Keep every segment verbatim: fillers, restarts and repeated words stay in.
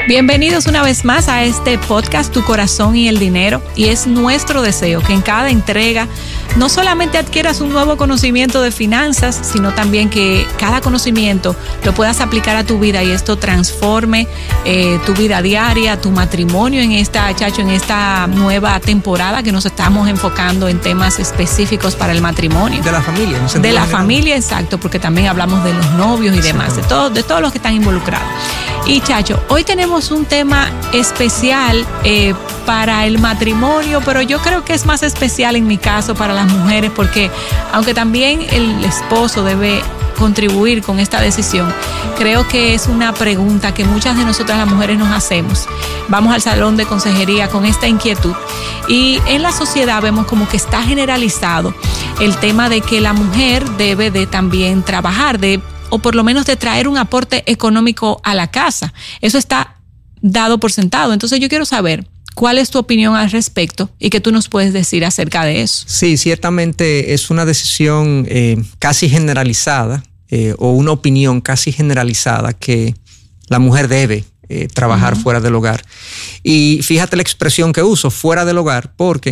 Bienvenidos una vez más a este podcast Tu Corazón y el Dinero, y es nuestro deseo que en cada entrega no solamente adquieras un nuevo conocimiento de finanzas, sino también que cada conocimiento lo puedas aplicar a tu vida y esto transforme eh, tu vida diaria, tu matrimonio en esta, Chacho, en esta nueva temporada que nos estamos enfocando en temas específicos para el matrimonio. De la familia. No de la general. familia, exacto, porque también hablamos de los novios y demás, sí, de, todo, de todos los que están involucrados. Y Chacho, hoy tenemos un tema especial eh, para el matrimonio, pero yo creo que es más especial en mi caso para las mujeres, porque aunque también el esposo debe contribuir con esta decisión, creo que es una pregunta que muchas de nosotras las mujeres nos hacemos. Vamos al salón de consejería con esta inquietud y en la sociedad vemos como que está generalizado el tema de que la mujer debe de también trabajar, de o por lo menos de traer un aporte económico a la casa. Eso está dado por sentado. Entonces yo quiero saber cuál es tu opinión al respecto y qué tú nos puedes decir acerca de eso. Sí, ciertamente es una decisión eh, casi generalizada eh, o una opinión casi generalizada que la mujer debe eh, trabajar uh-huh. fuera del hogar. Y fíjate la expresión que uso, fuera del hogar, porque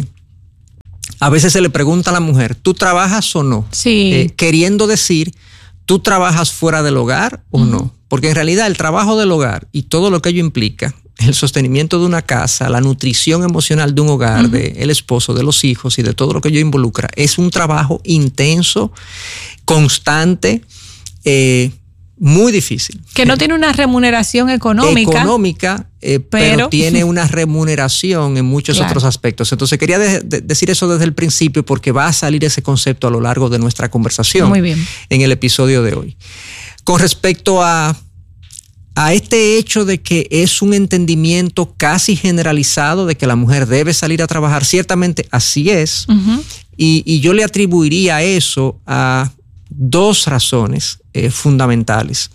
a veces se le pregunta a la mujer, ¿tú trabajas o no? Sí. Eh, queriendo decir, ¿tú trabajas fuera del hogar o uh-huh. no? Porque en realidad el trabajo del hogar y todo lo que ello implica, el sostenimiento de una casa, la nutrición emocional de un hogar, uh-huh. del esposo, de los hijos y de todo lo que ello involucra, es un trabajo intenso, constante, eh, muy difícil. Que no tiene una remuneración económica. Económica, eh, pero, pero tiene una remuneración en muchos claro. otros aspectos. Entonces quería de, de decir eso desde el principio porque va a salir ese concepto a lo largo de nuestra conversación. Muy bien. En el episodio de hoy. Con respecto a, a este hecho de que es un entendimiento casi generalizado de que la mujer debe salir a trabajar, ciertamente así es. Uh-huh. Y, y yo le atribuiría eso a dos razones eh, fundamentales.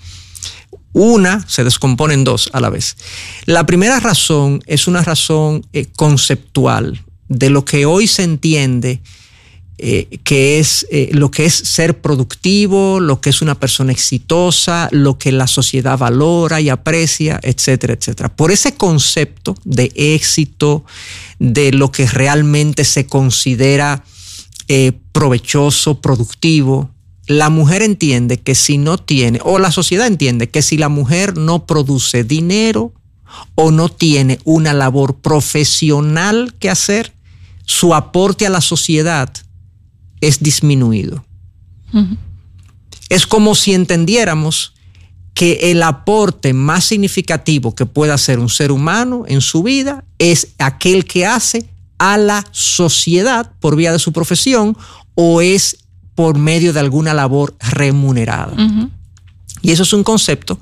Una se descompone en dos a la vez. La primera razón es una razón eh, conceptual de lo que hoy se entiende eh, que es eh, lo que es ser productivo, lo que es una persona exitosa, lo que la sociedad valora y aprecia, etcétera, etcétera. Por ese concepto de éxito, de lo que realmente se considera eh, provechoso, productivo, la mujer entiende que si no tiene, o la sociedad entiende que si la mujer no produce dinero o no tiene una labor profesional que hacer, su aporte a la sociedad es disminuido. Uh-huh. Es como si entendiéramos que el aporte más significativo que puede hacer un ser humano en su vida es aquel que hace a la sociedad por vía de su profesión o es por medio de alguna labor remunerada. Uh-huh. Y eso es un concepto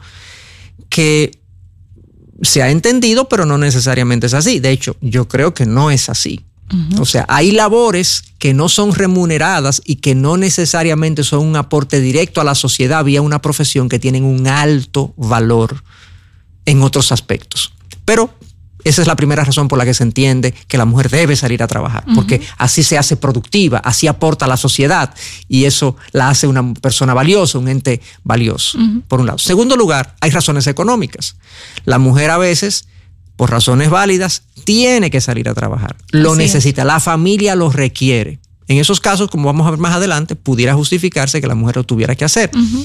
que se ha entendido, pero no necesariamente es así. De hecho, yo creo que no es así. Uh-huh. O sea, hay labores que no son remuneradas y que no necesariamente son un aporte directo a la sociedad vía una profesión que tienen un alto valor en otros aspectos. Pero esa es la primera razón por la que se entiende que la mujer debe salir a trabajar, uh-huh. porque así se hace productiva, así aporta a la sociedad y eso la hace una persona valiosa, un ente valioso, uh-huh. por un lado. Segundo lugar, hay razones económicas. La mujer a veces, por razones válidas, tiene que salir a trabajar. Lo así necesita, es. La familia lo requiere. En esos casos, como vamos a ver más adelante, pudiera justificarse que la mujer lo tuviera que hacer. Uh-huh.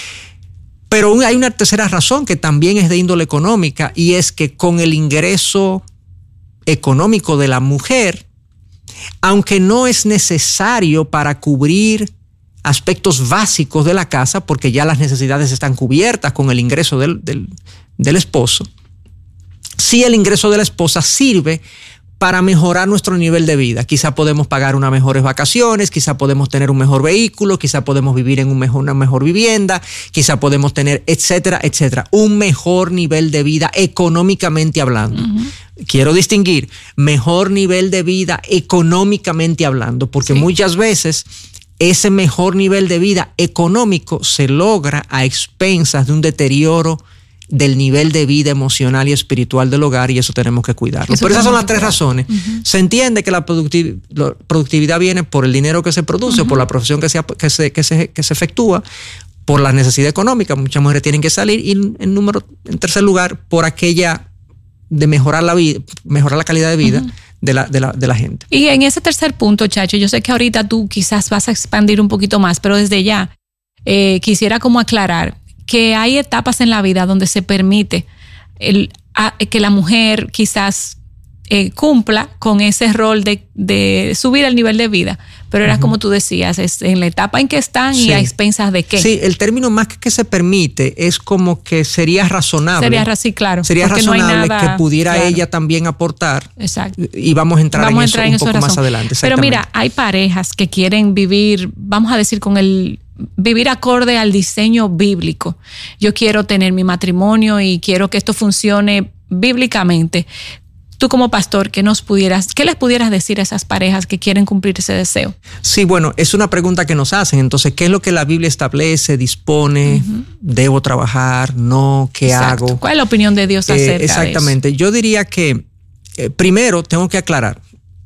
Pero hay una tercera razón que también es de índole económica y es que con el ingreso económico de la mujer, aunque no es necesario para cubrir aspectos básicos de la casa, porque ya las necesidades están cubiertas con el ingreso del, del, del esposo, sí el ingreso de la esposa sirve para mejorar nuestro nivel de vida. Quizá podemos pagar unas mejores vacaciones, quizá podemos tener un mejor vehículo, quizá podemos vivir en un mejor, una mejor vivienda, quizá podemos tener, etcétera, etcétera, un mejor nivel de vida económicamente hablando. Uh-huh. Quiero distinguir mejor nivel de vida económicamente hablando, porque sí. muchas veces ese mejor nivel de vida económico se logra a expensas de un deterioro del nivel de vida emocional y espiritual del hogar y eso tenemos que cuidarlo. Pero esas son las tres razones. Uh-huh. Se entiende que la, productiv- la productividad viene por el dinero que se produce, uh-huh. por la profesión que se, que, se, que, se, que se efectúa, por la necesidad económica. Muchas mujeres tienen que salir y en, número, en tercer lugar, por aquella de mejorar la vida, mejorar la calidad de vida uh-huh. de, la, de, la, de la gente. Y en ese tercer punto, Chacho, yo sé que ahorita tú quizás vas a expandir un poquito más, pero desde ya eh, quisiera como aclarar que hay etapas en la vida donde se permite el, a, que la mujer quizás eh, cumpla con ese rol de, de subir el nivel de vida, pero era uh-huh. como tú decías, es en la etapa en que están sí. y a expensas de qué. Sí, el término más que, que se permite es como que sería razonable. Sería así, claro. Sería razonable no nada, que pudiera claro. ella también aportar. Exacto. Y vamos a entrar vamos en a entrar eso en un poco razón. más adelante. Pero mira, hay parejas que quieren vivir, vamos a decir, con el vivir acorde al diseño bíblico. Yo quiero tener mi matrimonio y quiero que esto funcione bíblicamente. Tú como pastor, ¿qué nos pudieras, qué les pudieras decir a esas parejas que quieren cumplir ese deseo? Sí, bueno, es una pregunta que nos hacen. Entonces, ¿qué es lo que la Biblia establece, dispone? Uh-huh. ¿Debo trabajar? ¿No? ¿Qué Exacto. hago? ¿Cuál es la opinión de Dios acerca eh, Exactamente. de eso? Yo diría que eh, primero tengo que aclarar.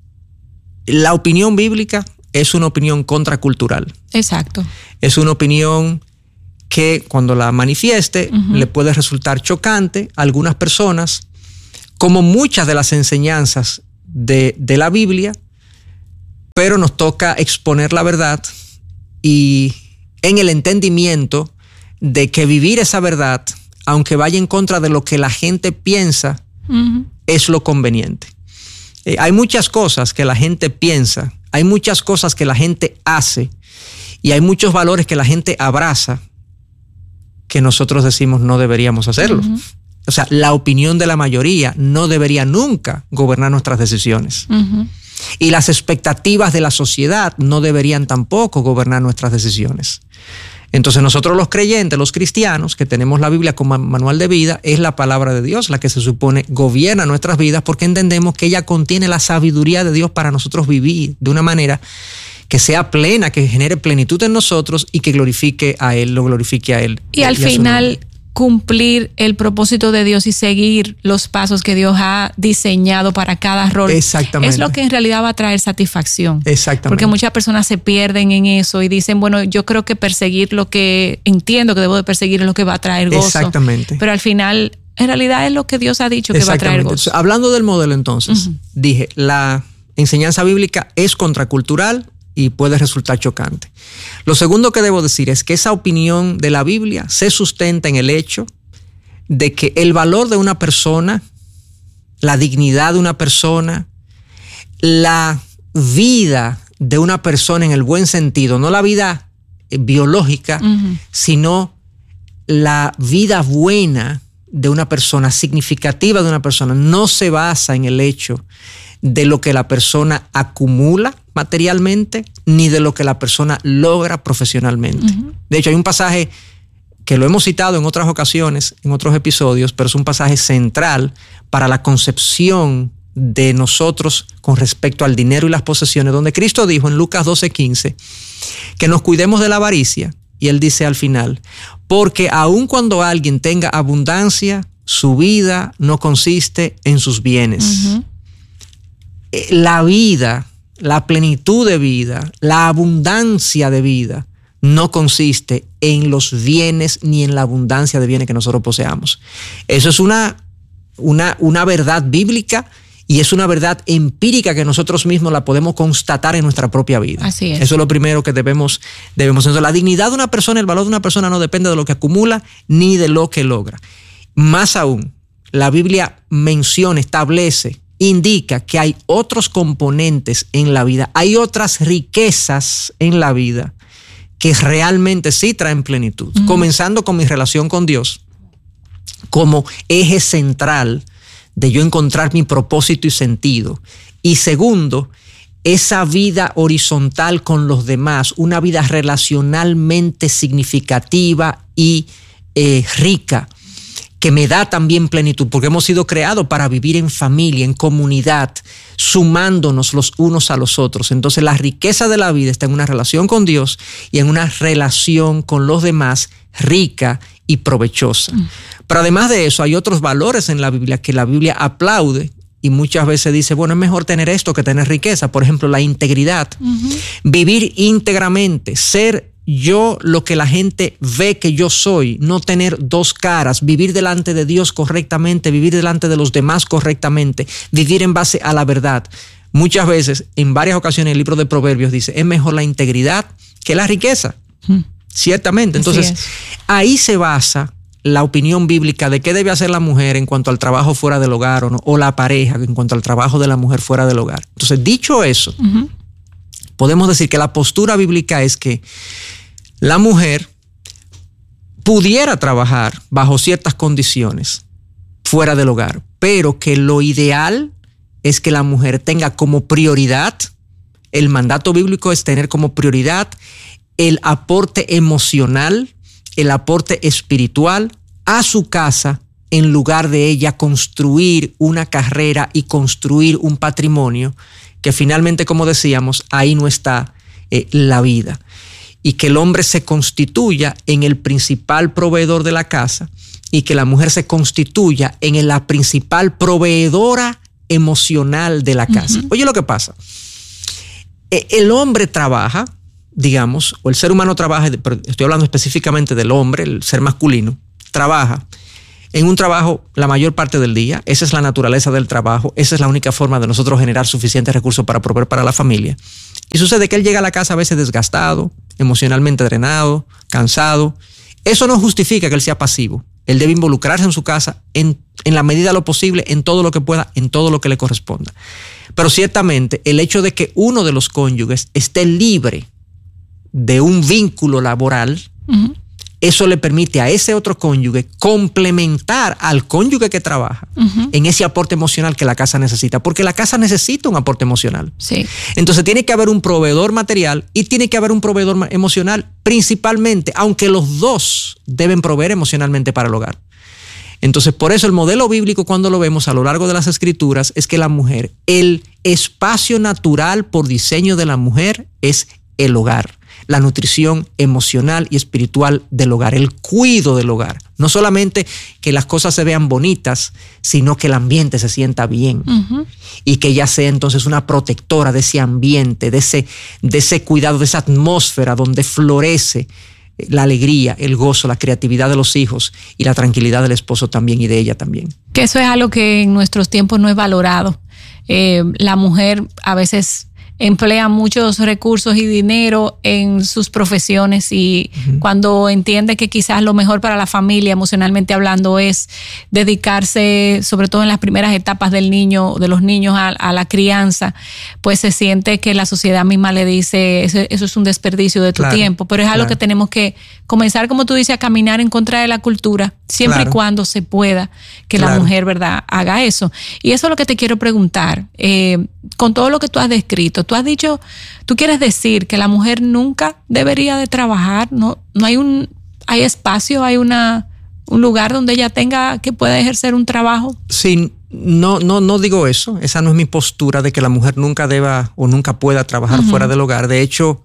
La opinión bíblica es una opinión contracultural. Exacto. Es una opinión que cuando la manifieste uh-huh. le puede resultar chocante a algunas personas, como muchas de las enseñanzas de, de la Biblia, pero nos toca exponer la verdad y en el entendimiento de que vivir esa verdad, aunque vaya en contra de lo que la gente piensa, uh-huh. es lo conveniente. Eh, hay muchas cosas que la gente piensa, hay muchas cosas que la gente hace y hay muchos valores que la gente abraza que nosotros decimos no deberíamos hacerlo. Uh-huh. O sea, la opinión de la mayoría no debería nunca gobernar nuestras decisiones. Uh-huh. Y las expectativas de la sociedad no deberían tampoco gobernar nuestras decisiones. Entonces nosotros los creyentes, los cristianos, que tenemos la Biblia como manual de vida, es la palabra de Dios la que se supone gobierna nuestras vidas porque entendemos que ella contiene la sabiduría de Dios para nosotros vivir de una manera que sea plena, que genere plenitud en nosotros y que glorifique a Él, lo glorifique a Él. Y, y al final cumplir el propósito de Dios y seguir los pasos que Dios ha diseñado para cada rol. Exactamente. Es lo que en realidad va a traer satisfacción. Exactamente. Porque muchas personas se pierden en eso y dicen, bueno, yo creo que perseguir lo que entiendo que debo de perseguir es lo que va a traer gozo. Exactamente. Pero al final, en realidad es lo que Dios ha dicho que va a traer gozo. Hablando del modelo entonces, uh-huh. dije, la enseñanza bíblica es contracultural y puede resultar chocante. Lo segundo que debo decir es que esa opinión de la Biblia se sustenta en el hecho de que el valor de una persona, la dignidad de una persona, la vida de una persona en el buen sentido, no la vida biológica, uh-huh. sino la vida buena de una persona, significativa de una persona, no se basa en el hecho de lo que la persona acumula materialmente, ni de lo que la persona logra profesionalmente. Uh-huh. De hecho, hay un pasaje que lo hemos citado en otras ocasiones, en otros episodios, pero es un pasaje central para la concepción de nosotros con respecto al dinero y las posesiones, donde Cristo dijo en Lucas doce quince que nos cuidemos de la avaricia, y Él dice al final, porque aun cuando alguien tenga abundancia, su vida no consiste en sus bienes. Uh-huh. La vida, la plenitud de vida, la abundancia de vida no consiste en los bienes ni en la abundancia de bienes que nosotros poseamos. Eso es una, una, una verdad bíblica y es una verdad empírica que nosotros mismos la podemos constatar en nuestra propia vida. Así es. Eso es lo primero que debemos, debemos hacer. La dignidad de una persona, el valor de una persona no depende de lo que acumula ni de lo que logra. Más aún, la Biblia menciona, establece, indica que hay otros componentes en la vida, hay otras riquezas en la vida que realmente sí traen plenitud. Uh-huh. Comenzando con mi relación con Dios como eje central de yo encontrar mi propósito y sentido. Y segundo, esa vida horizontal con los demás, una vida relacionalmente significativa y eh, rica, que me da también plenitud, porque hemos sido creados para vivir en familia, en comunidad, sumándonos los unos a los otros. Entonces la riqueza de la vida está en una relación con Dios y en una relación con los demás rica y provechosa. Mm. Pero además de eso, hay otros valores en la Biblia que la Biblia aplaude y muchas veces dice, bueno, es mejor tener esto que tener riqueza. Por ejemplo, la integridad. Uh-huh. Vivir íntegramente, ser yo lo que la gente ve que yo soy, no tener dos caras, vivir delante de Dios correctamente, vivir delante de los demás correctamente, vivir en base a la verdad. Muchas veces, en varias ocasiones, el libro de Proverbios dice, es mejor la integridad que la riqueza. Hmm. Ciertamente. Entonces, ahí se basa la opinión bíblica de qué debe hacer la mujer en cuanto al trabajo fuera del hogar o, no, o la pareja en cuanto al trabajo de la mujer fuera del hogar. Entonces, dicho eso, uh-huh. podemos decir que la postura bíblica es que la mujer pudiera trabajar bajo ciertas condiciones fuera del hogar, pero que lo ideal es que la mujer tenga como prioridad, el mandato bíblico es tener como prioridad el aporte emocional, el aporte espiritual a su casa, en lugar de ella construir una carrera y construir un patrimonio, que finalmente, como decíamos, ahí no está eh, la vida. Y que el hombre se constituya en el principal proveedor de la casa y que la mujer se constituya en la principal proveedora emocional de la casa. Uh-huh. Oye, lo que pasa, el hombre trabaja, digamos, o el ser humano trabaja, pero estoy hablando específicamente del hombre, el ser masculino, trabaja en un trabajo la mayor parte del día. Esa es la naturaleza del trabajo, esa es la única forma de nosotros generar suficientes recursos para proveer para la familia. Y sucede que él llega a la casa a veces desgastado, emocionalmente drenado, cansado. Eso no justifica que él sea pasivo. Él debe involucrarse en su casa en, en la medida de lo posible, en todo lo que pueda, en todo lo que le corresponda. Pero ciertamente el hecho de que uno de los cónyuges esté libre de un vínculo laboral, uh-huh. eso le permite a ese otro cónyuge complementar al cónyuge que trabaja uh-huh. en ese aporte emocional que la casa necesita, porque la casa necesita un aporte emocional. Sí. Entonces tiene que haber un proveedor material y tiene que haber un proveedor emocional principalmente, aunque los dos deben proveer emocionalmente para el hogar. Entonces, por eso el modelo bíblico, cuando lo vemos a lo largo de las escrituras, es que la mujer, el espacio natural por diseño de la mujer es el hogar, la nutrición emocional y espiritual del hogar, el cuidado del hogar. No solamente que las cosas se vean bonitas, sino que el ambiente se sienta bien uh-huh. y que ella sea entonces una protectora de ese ambiente, de ese, de ese cuidado, de esa atmósfera donde florece la alegría, el gozo, la creatividad de los hijos y la tranquilidad del esposo también y de ella también. Que eso es algo que en nuestros tiempos no es valorado. Eh, la mujer a veces emplea muchos recursos y dinero en sus profesiones y uh-huh. cuando entiende que quizás lo mejor para la familia, emocionalmente hablando, es dedicarse, sobre todo en las primeras etapas del niño, de los niños a, a la crianza, pues se siente que la sociedad misma le dice, eso, eso es un desperdicio de tu claro, tiempo, pero es algo claro. que tenemos que comenzar, como tú dices, a caminar en contra de la cultura, siempre claro. y cuando se pueda que claro. la mujer, ¿verdad?, haga eso. Y eso es lo que te quiero preguntar, eh, con todo lo que tú has descrito. Tú has dicho, tú quieres decir que la mujer nunca debería de trabajar, no, no hay un, hay espacio, hay una, un lugar donde ella tenga que pueda ejercer un trabajo. Sí, no, no, no digo eso. Esa no es mi postura de que la mujer nunca deba o nunca pueda trabajar uh-huh. fuera del hogar. De hecho,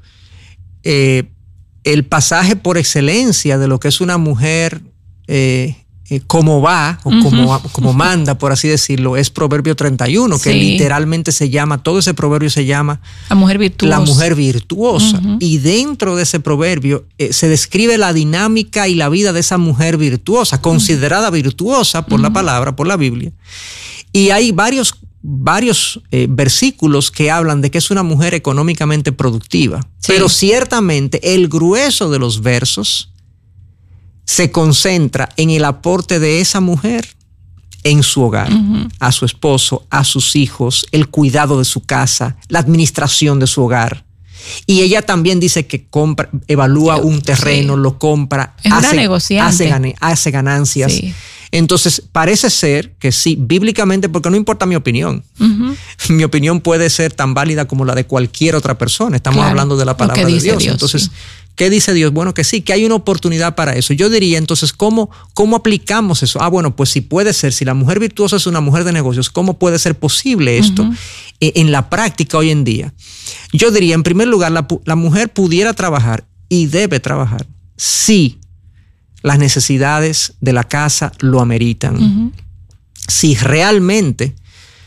eh, el pasaje por excelencia de lo que es una mujer eh, eh, como va o uh-huh. como, como manda, por así decirlo, es Proverbio treinta y uno, que sí. literalmente se llama, todo ese proverbio se llama la mujer virtuosa. La mujer virtuosa. Uh-huh. Y dentro de ese proverbio eh, se describe la dinámica y la vida de esa mujer virtuosa, considerada uh-huh. virtuosa por uh-huh. la palabra, por la Biblia. Y hay varios, varios eh, versículos que hablan de que es una mujer económicamente productiva. Sí. Pero ciertamente el grueso de los versos se concentra en el aporte de esa mujer en su hogar, uh-huh. a su esposo, a sus hijos, el cuidado de su casa, la administración de su hogar. Y ella también dice que compra, evalúa un terreno, sí. lo compra, es hace, una negociante. Hace, hace ganancias. Sí. Entonces, parece ser que sí, bíblicamente, porque no importa mi opinión. Uh-huh. Mi opinión puede ser tan válida como la de cualquier otra persona. Estamos claro, hablando de la palabra de Dios. Dios. Entonces, sí. ¿qué dice Dios? Bueno, que sí, que hay una oportunidad para eso. Yo diría, entonces, ¿cómo, cómo aplicamos eso? Ah, bueno, pues si puede ser, si la mujer virtuosa es una mujer de negocios, ¿cómo puede ser posible esto uh-huh. en la práctica hoy en día? Yo diría, en primer lugar, la, la mujer pudiera trabajar y debe trabajar si las necesidades de la casa lo ameritan. Uh-huh. Si realmente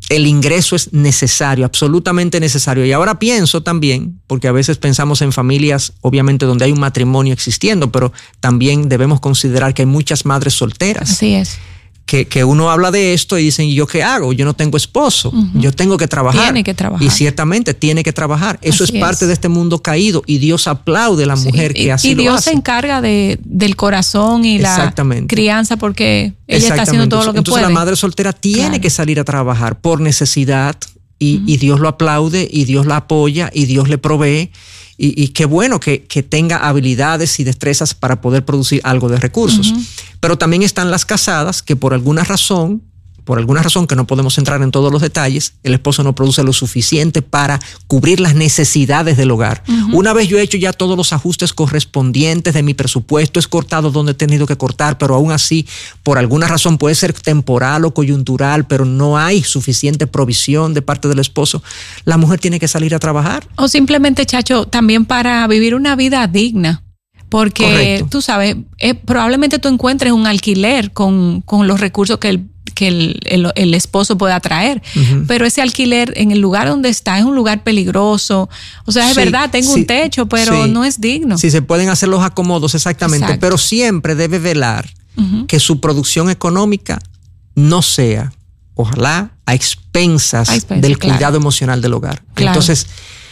el ingreso es necesario, absolutamente necesario. Y ahora pienso también, porque a veces pensamos en familias, obviamente, donde hay un matrimonio existiendo, pero también debemos considerar que hay muchas madres solteras. Así es. Que, que uno habla de esto y dicen, ¿y yo qué hago? Yo no tengo esposo, uh-huh. yo tengo que trabajar. Tiene que trabajar. Y ciertamente tiene que trabajar. Eso Así es parte es. de este mundo caído y Dios aplaude a la sí. mujer que y, así y lo Dios hace. se encarga de, del corazón y la crianza porque ella está haciendo todo lo que Entonces, puede. Entonces la madre soltera tiene claro. que salir a trabajar por necesidad y, uh-huh. y Dios lo aplaude y Dios la apoya y Dios le provee. Y, y qué bueno que, que tenga habilidades y destrezas para poder producir algo de recursos. Uh-huh. Pero también están las casadas que por alguna razón, por alguna razón que no podemos entrar en todos los detalles, el esposo no produce lo suficiente para cubrir las necesidades del hogar. Uh-huh. Una vez yo he hecho ya todos los ajustes correspondientes de mi presupuesto, he cortado donde he tenido que cortar, pero aún así, por alguna razón puede ser temporal o coyuntural, pero no hay suficiente provisión de parte del esposo, la mujer tiene que salir a trabajar. O simplemente, Chacho, también para vivir una vida digna. Porque Correcto. tú sabes, eh, probablemente tú encuentres un alquiler con, con los recursos que el que el, el, el esposo pueda traer, uh-huh. pero ese alquiler en el lugar donde está es un lugar peligroso, o sea, es sí, verdad, tengo sí, un techo, pero sí. no es digno. Sí, se pueden hacer los acomodos, exactamente, Exacto. pero siempre debe velar uh-huh. que su producción económica no sea, ojalá, a expensas, a expensas del claro. cuidado emocional del hogar. Claro. Entonces,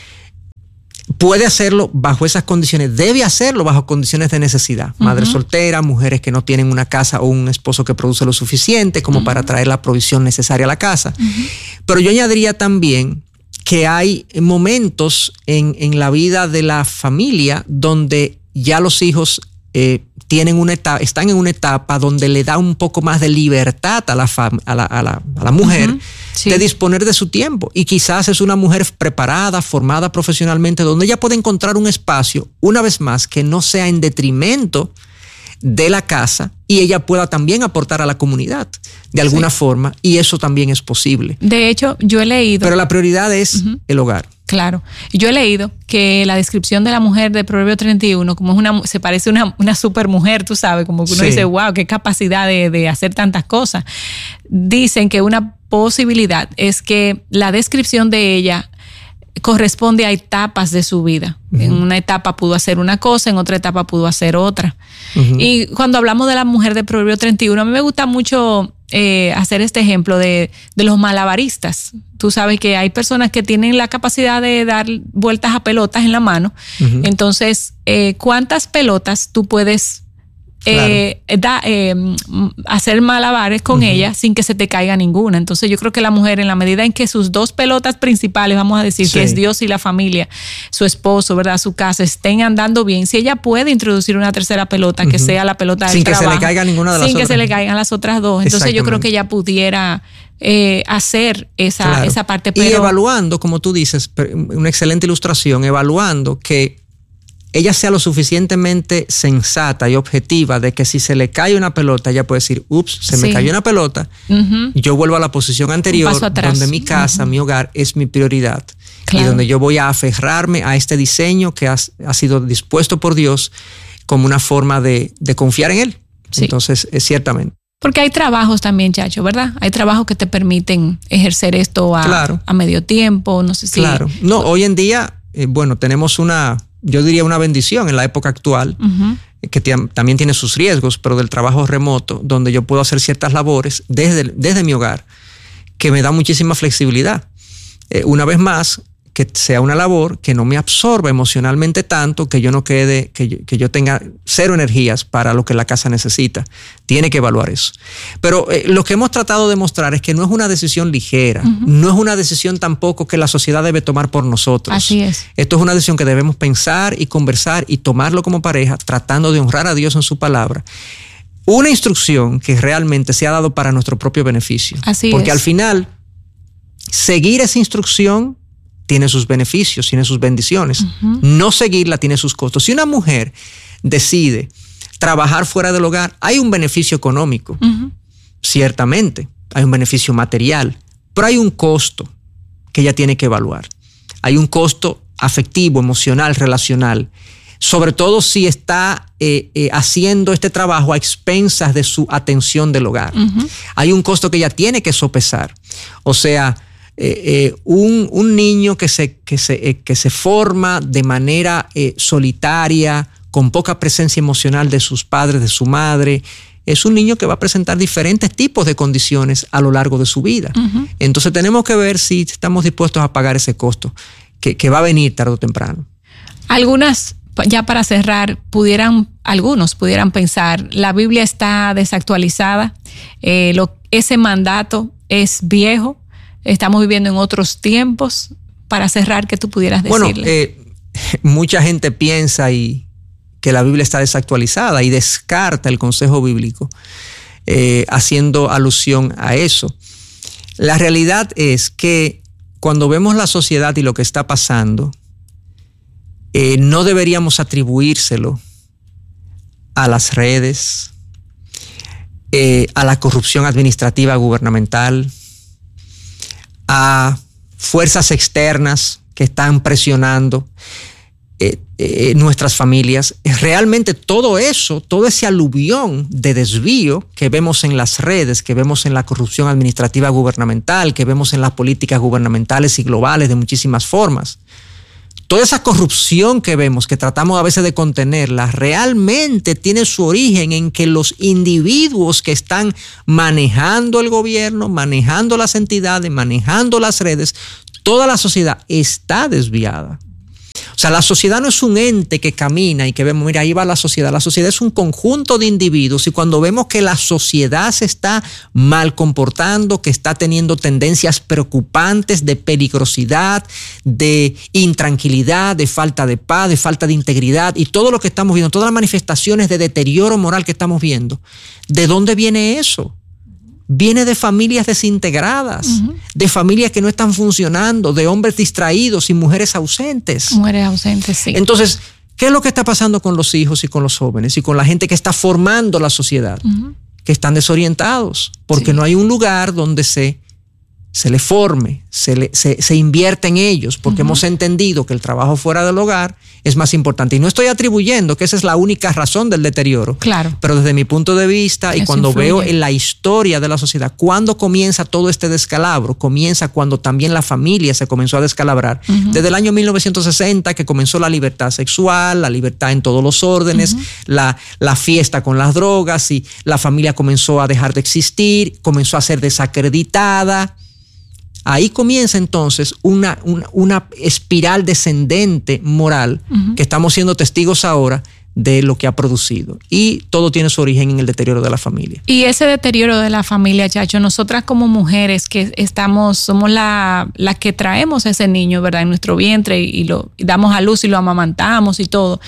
puede hacerlo bajo esas condiciones, debe hacerlo bajo condiciones de necesidad. Madre uh-huh. soltera, mujeres que no tienen una casa o un esposo que produce lo suficiente como uh-huh. para traer la provisión necesaria a la casa. Uh-huh. Pero yo añadiría también que hay momentos en, en la vida de la familia donde ya los hijos eh, tienen una etapa, están en una etapa donde le da un poco más de libertad a la, fam- a la, a la, a la mujer uh-huh. sí. de disponer de su tiempo. Y quizás es una mujer preparada, formada profesionalmente, donde ella puede encontrar un espacio, una vez más, que no sea en detrimento de la casa y ella pueda también aportar a la comunidad de alguna sí. forma, y eso también es posible. De hecho, yo he leído... Pero la prioridad es uh-huh. el hogar. Claro. Yo he leído que la descripción de la mujer de Proverbio treinta y uno, como es una, se parece a una, una supermujer, tú sabes, como que uno sí. dice, wow, qué capacidad de, de hacer tantas cosas. Dicen que una posibilidad es que la descripción de ella corresponde a etapas de su vida. Uh-huh. En una etapa pudo hacer una cosa, en otra etapa pudo hacer otra. Uh-huh. Y cuando hablamos de la mujer de Proverbio treinta y uno, a mí me gusta mucho eh, hacer este ejemplo de, de los malabaristas. Tú sabes que hay personas que tienen la capacidad de dar vueltas a pelotas en la mano. Uh-huh. Entonces, eh, ¿cuántas pelotas tú puedes Eh, claro. da, eh, hacer malabares con uh-huh. ella sin que se te caiga ninguna? Entonces yo creo que la mujer, en la medida en que sus dos pelotas principales, vamos a decir, sí. que es Dios y la familia, su esposo, ¿verdad?, su casa, estén andando bien, si ella puede introducir una tercera pelota, uh-huh. que sea la pelota del sin trabajo, que se le caiga ninguna de las sin otras, que se le caigan las otras dos, entonces yo creo que ella pudiera eh, hacer esa, claro. esa parte. Pero... y evaluando, como tú dices, una excelente ilustración, evaluando que ella sea lo suficientemente sensata y objetiva de que si se le cae una pelota, ella puede decir, ups, se sí. me cayó una pelota, uh-huh. yo vuelvo a la posición anterior, donde mi casa, uh-huh. mi hogar es mi prioridad. Claro. Y donde yo voy a aferrarme a este diseño que ha, ha sido dispuesto por Dios como una forma de, de confiar en Él. Sí. Entonces, es ciertamente. Porque hay trabajos también, Chacho, ¿verdad? Hay trabajos que te permiten ejercer esto a, claro. a medio tiempo, no sé si... Claro. No, hoy en día, eh, bueno, tenemos una... yo diría una bendición en la época actual, uh-huh. que t- también tiene sus riesgos, pero del trabajo remoto, donde yo puedo hacer ciertas labores desde, desde mi hogar, que me da muchísima flexibilidad. Eh, una vez más, que sea una labor que no me absorba emocionalmente tanto, que yo no quede, que yo, que yo tenga cero energías para lo que la casa necesita. Tiene que evaluar eso. Pero eh, lo que hemos tratado de mostrar es que no es una decisión ligera, uh-huh. no es una decisión tampoco que la sociedad debe tomar por nosotros. Así es. Esto es una decisión que debemos pensar y conversar y tomarlo como pareja, tratando de honrar a Dios en su palabra. Una instrucción que realmente se ha dado para nuestro propio beneficio. Así Porque es. al final, seguir esa instrucción tiene sus beneficios, tiene sus bendiciones. Uh-huh. No seguirla tiene sus costos. Si una mujer decide trabajar fuera del hogar, hay un beneficio económico, uh-huh. ciertamente, hay un beneficio material, pero hay un costo que ella tiene que evaluar. Hay un costo afectivo, emocional, relacional, sobre todo si está eh, eh, haciendo este trabajo a expensas de su atención del hogar. Uh-huh. Hay un costo que ella tiene que sopesar. O sea, eh, eh, un, un niño que se, que, se, eh, que se forma de manera eh, solitaria, con poca presencia emocional de sus padres, de su madre, es un niño que va a presentar diferentes tipos de condiciones a lo largo de su vida. Uh-huh. Entonces tenemos que ver si estamos dispuestos a pagar ese costo, que, que va a venir tarde o temprano. Algunas, ya para cerrar, pudieran, algunos pudieran pensar, la Biblia está desactualizada, eh, lo, ese mandato es viejo, estamos viviendo en otros tiempos. Para cerrar, ¿qué tú pudieras decirle? Bueno, eh, mucha gente piensa y que la Biblia está desactualizada y descarta el consejo bíblico, eh, haciendo alusión a eso. La realidad es que cuando vemos la sociedad y lo que está pasando, eh, no deberíamos atribuírselo a las redes, eh, a la corrupción administrativa gubernamental, a fuerzas externas que están presionando Eh, eh, nuestras familias. Realmente todo eso, todo ese aluvión de desvío que vemos en las redes, que vemos en la corrupción administrativa gubernamental, que vemos en las políticas gubernamentales y globales de muchísimas formas, toda esa corrupción que vemos, que tratamos a veces de contenerla, realmente tiene su origen en que los individuos que están manejando el gobierno, manejando las entidades, manejando las redes, toda la sociedad está desviada. O sea, la sociedad no es un ente que camina y que vemos, mira, ahí va la sociedad. La sociedad es un conjunto de individuos y cuando vemos que la sociedad se está mal comportando, que está teniendo tendencias preocupantes de peligrosidad, de intranquilidad, de falta de paz, de falta de integridad y todo lo que estamos viendo, todas las manifestaciones de deterioro moral que estamos viendo, ¿de dónde viene eso? Viene de familias desintegradas, uh-huh. de familias que no están funcionando, de hombres distraídos y mujeres ausentes. Mujeres ausentes, sí. Entonces, ¿qué es lo que está pasando con los hijos y con los jóvenes y con la gente que está formando la sociedad? Uh-huh. Que están desorientados porque sí. no hay un lugar donde se, se le forme, se, le, se, se invierte en ellos, porque uh-huh. hemos entendido que el trabajo fuera del hogar es más importante. Y no estoy atribuyendo que esa es la única razón del deterioro. Claro. Pero desde mi punto de vista y Eso cuando influye. Veo en la historia de la sociedad, ¿cuándo comienza todo este descalabro? Comienza cuando también la familia se comenzó a descalabrar. Uh-huh. Desde el año mil novecientos sesenta, que comenzó la libertad sexual, la libertad en todos los órdenes, uh-huh. la, la fiesta con las drogas y la familia comenzó a dejar de existir, comenzó a ser desacreditada. Ahí comienza entonces una, una, una espiral descendente moral uh-huh. que estamos siendo testigos ahora de lo que ha producido. Y todo tiene su origen en el deterioro de la familia. Y ese deterioro de la familia, Chacho, nosotras como mujeres que estamos, somos la, la que traemos a ese niño, ¿verdad? En nuestro vientre y, y lo y damos a luz y lo amamantamos y todo.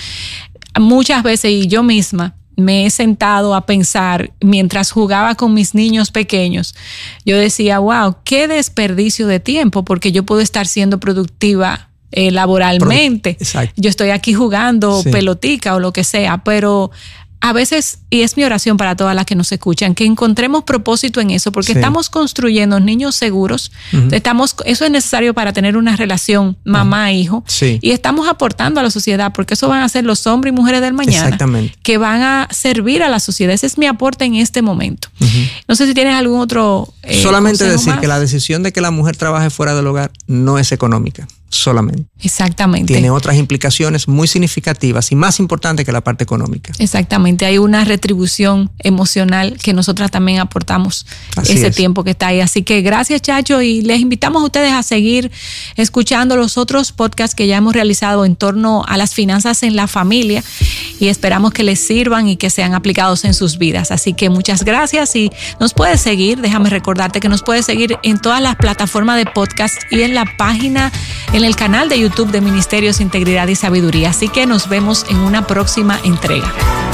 Muchas veces, y yo misma, me he sentado a pensar mientras jugaba con mis niños pequeños. Yo decía, wow, qué desperdicio de tiempo, porque yo puedo estar siendo productiva eh, laboralmente. Exacto. Yo estoy aquí jugando sí. pelotica o lo que sea, pero a veces, y es mi oración para todas las que nos escuchan, que encontremos propósito en eso, porque sí. estamos construyendo niños seguros. Uh-huh. Estamos, eso es necesario para tener una relación mamá-hijo. Uh-huh. Sí. Y estamos aportando a la sociedad, porque eso van a ser los hombres y mujeres del mañana. Exactamente. Que van a servir a la sociedad. Ese es mi aporte en este momento. Uh-huh. No sé si tienes algún otro eh, Solamente decir más. Que la decisión de que la mujer trabaje fuera del hogar no es económica. Solamente. Exactamente. Tiene otras implicaciones muy significativas y más importantes que la parte económica. Exactamente. Hay una retribución emocional que nosotras también aportamos Así ese es. tiempo que está ahí. Así que gracias, Chacho, y les invitamos a ustedes a seguir escuchando los otros podcasts que ya hemos realizado en torno a las finanzas en la familia y esperamos que les sirvan y que sean aplicados en sus vidas. Así que muchas gracias y nos puedes seguir. Déjame recordarte que nos puedes seguir en todas las plataformas de podcast y en la página, en el canal de YouTube de Ministerios Integridad y Sabiduría. Así que nos vemos en una próxima entrega.